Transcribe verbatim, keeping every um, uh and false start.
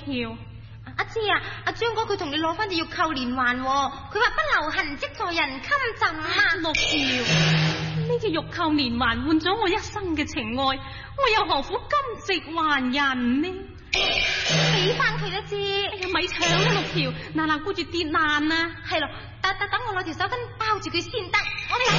橋。 阿芝啊，阿張哥佢同你攞翻隻玉扣連環，佢話不留痕跡在人襟枕啊！ 六橋，呢隻玉扣連環換咗我一生嘅情愛，我又何苦金值還人呢？ 俾翻佢一支， 哎呀，咪搶啦六橋，嗱嗱顧住跌爛啊！ 係咯，等等等我攞條手巾包住佢先得，我哋。